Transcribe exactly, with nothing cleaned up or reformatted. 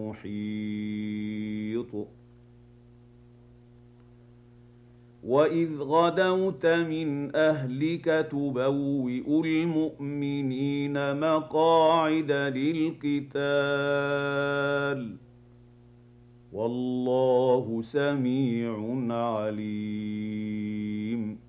محيط وإذ غدوت من أهلك تبوئ المؤمنين مقاعد للقتال والله سميع عليم